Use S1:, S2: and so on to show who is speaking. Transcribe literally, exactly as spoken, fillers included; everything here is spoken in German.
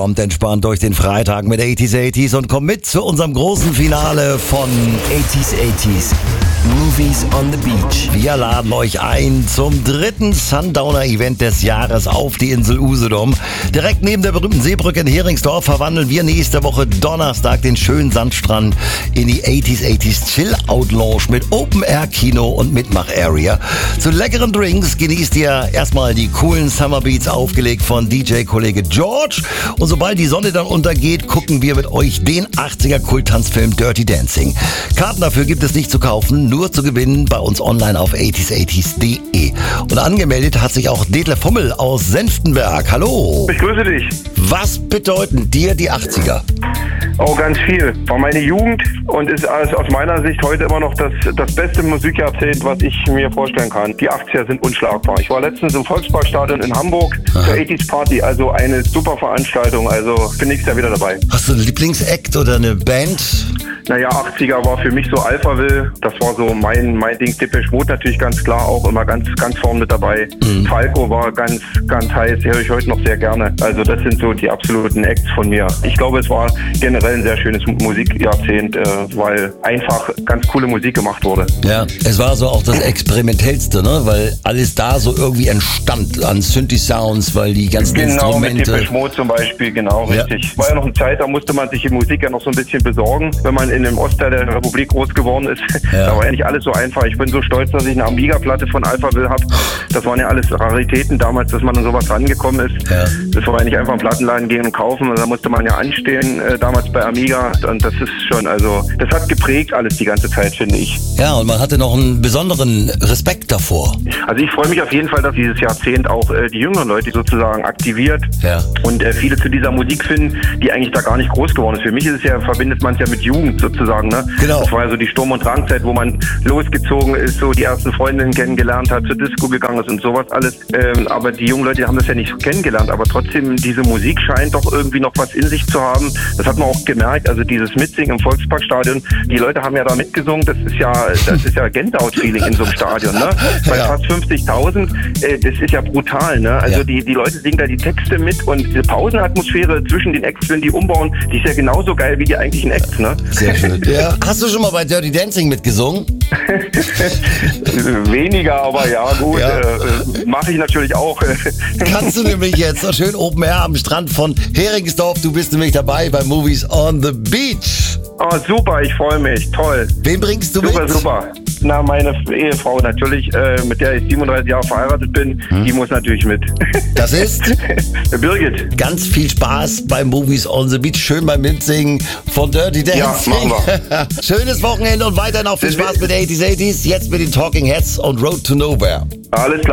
S1: Kommt entspannt durch den Freitag mit achtziger achtziger und kommt mit zu unserem großen Finale von
S2: achtziger achtziger Movies on the Beach.
S1: Wir laden euch ein zum dritten Sundowner-Event des Jahres auf die Insel Usedom. Direkt neben der berühmten Seebrücke in Heringsdorf verwandeln wir nächste Woche Donnerstag den schönen Sandstrand in die achtziger achtziger Chill-Out-Lounge mit Open-Air-Kino und Mitmach-Area. Zu leckeren Drinks genießt ihr erstmal die coolen Summer Beats, aufgelegt von D J-Kollege George. Und sobald die Sonne dann untergeht, gucken wir mit euch den achtziger-Kulttanzfilm Dirty Dancing. Karten dafür gibt es nicht zu kaufen, nur zu gewinnen bei uns online auf achtziger achtziger punkt de. Und angemeldet hat sich auch Detlef Fummel aus Senftenberg. Hallo.
S3: Ich grüße dich.
S1: Was bedeuten dir die achtziger?
S3: Oh, ganz viel. War meine Jugend und ist aus meiner Sicht heute immer noch das, das beste Musikjahrzehnt, was ich mir vorstellen kann. Die achtziger sind unschlagbar. Ich war letztens im Volksparkstadion in Hamburg zur achtziger Party, also eine super Veranstaltung. Also bin nächstes Jahr wieder dabei.
S1: Hast du einen Lieblingsact oder eine Band?
S3: Naja, achtziger war für mich so Alphaville. Das war so mein, mein Ding. Depeche Mode natürlich ganz klar, auch immer ganz, ganz vorn mit dabei. Mhm. Falco war ganz, ganz heiß. Die höre ich heute noch sehr gerne. Also das sind so die absoluten Acts von mir. Ich glaube, es war generell ein sehr schönes Musikjahrzehnt, äh, weil einfach ganz coole Musik gemacht wurde.
S1: Ja, es war so auch das Experimentellste, ne? Weil alles da so irgendwie entstand an Synthi-Sounds, weil die ganzen
S3: genau,
S1: Instrumente...
S3: Genau, mit Depeche Mode zum Beispiel, genau,
S1: ja.
S3: Richtig. War ja noch eine Zeit, da musste man sich die Musik ja noch so ein bisschen besorgen, wenn man in dem Ostteil der Republik groß geworden ist. Ja. Da war ja nicht alles so einfach. Ich bin so stolz, dass ich eine Amiga-Platte von Alphaville habe. Das waren ja alles Raritäten damals, dass man an sowas rangekommen ist. Ja. Das war ja nicht einfach im Plattenladen gehen und kaufen. Da musste man ja anstehen, äh, damals bei Amiga. Und das ist schon, also, das hat geprägt alles die ganze Zeit, finde ich.
S1: Ja, und man hatte noch einen besonderen Respekt davor.
S3: Also ich freue mich auf jeden Fall, dass dieses Jahrzehnt auch äh, die jüngeren Leute sozusagen aktiviert. Ja. Und äh, viele zu dieser Musik finden, die eigentlich da gar nicht groß geworden ist. Für mich ist es ja, verbindet man es ja mit Jugend sozusagen, ne?
S1: Genau.
S3: Das war ja so die Sturm- und Drangzeit, wo man losgezogen ist, so die ersten Freundinnen kennengelernt hat, zur Disco gegangen ist und sowas alles. Ähm, aber die jungen Leute haben das ja nicht so kennengelernt. Aber trotzdem, diese Musik scheint doch irgendwie noch was in sich zu haben. Das hat man auch gemerkt. Also dieses Mitsingen im Volksparkstadion, die Leute haben ja da mitgesungen. Das ist ja, das ist ja Gänsehaut-Feeling in so einem Stadion, ne? Bei ja. fast fünfzigtausend, äh, das ist ja brutal, ne? Also ja. die, die Leute singen da die Texte mit und diese Pausenatmosphäre zwischen den Acts, wenn die umbauen, die ist ja genauso geil wie die eigentlichen Acts, ne?
S1: Sehr schön. Ja. Hast du schon mal bei Dirty Dancing mitgesungen?
S3: Weniger, aber ja, gut. Ja. Äh, mache ich natürlich auch.
S1: Kannst du nämlich jetzt so schön Open Air am Strand von Heringsdorf. Du bist nämlich dabei bei Movies on the Beach.
S3: Oh, super, ich freue mich. Toll.
S1: Wen bringst du
S3: super,
S1: mit?
S3: Super, super. Na, meine Ehefrau natürlich, äh, mit der ich siebenunddreißig Jahre verheiratet bin, hm. die muss natürlich mit.
S1: Das ist?
S3: Birgit.
S1: Ganz viel Spaß bei Movies on the Beach. Schön beim Mitsingen von Dirty Dancing.
S3: Ja, machen wir.
S1: Schönes Wochenende und weiterhin auch viel Spaß mit achtziger achtziger. Jetzt mit den Talking Heads und Road to Nowhere.
S3: Alles klar.